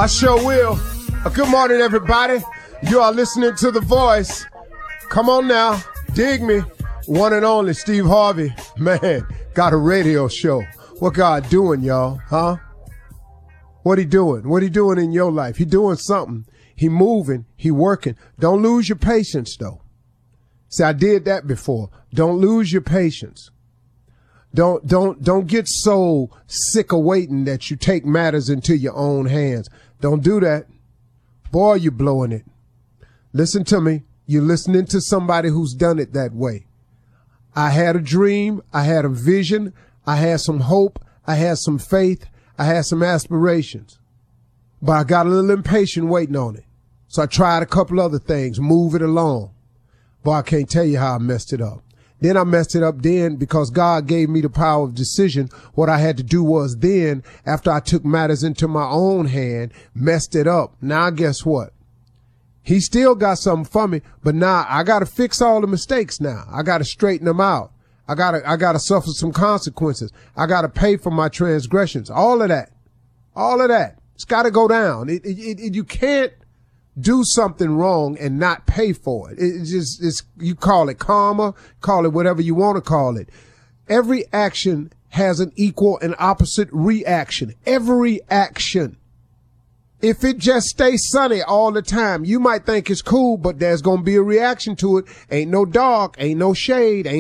I sure will. Good morning, everybody. You are listening to The Voice. Come on now. Dig me. One and only Steve Harvey. Man, got a radio show. What God doing, y'all? Huh? What he doing? What he doing in your life? He doing something. He moving. He working. Don't lose your patience, though. See, I did that before. Don't lose your patience. Don't get so sick of waiting that you take matters into your own hands. Don't do that. Boy, you're blowing it. Listen to me. You're listening to somebody who's done it that way. I had a dream. I had a vision. I had some hope. I had some faith. I had some aspirations. But I got a little impatient waiting on it. So I tried a couple other things, move it along. Boy, I can't tell you how I messed it up. Then I messed it up then because God gave me the power of decision. What I had to do was then, after I took matters into my own hand, messed it up. Now guess what? He still got something for me, but now I got to fix all the mistakes now. I got to straighten them out. I got to suffer some consequences. I got to pay for my transgressions. All of that. It's got to go down. You can't do something wrong and not pay for it. You call it karma, call it whatever you want to call it. Every action has an equal and opposite reaction. Every action. If it just stays sunny all the time, you might think it's cool, but there's going to be a reaction to it. Ain't no dark, ain't no shade, ain't